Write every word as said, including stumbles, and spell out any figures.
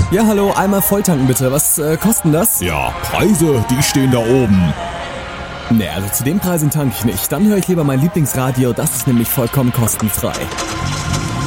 Ja, hallo, einmal volltanken bitte. Was äh, kosten das? Ja, Preise, die stehen da oben. Ne, also zu den Preisen tanke ich nicht. Dann höre ich lieber mein Lieblingsradio, das ist nämlich vollkommen kostenfrei.